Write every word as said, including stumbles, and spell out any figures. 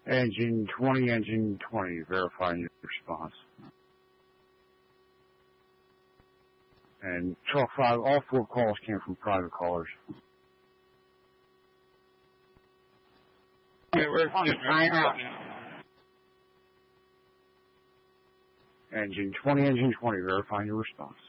Engine twenty, engine twenty, verifying your response. And twelve five, all four calls came from private callers. Okay, we're now. Engine twenty, engine twenty, verifying your response.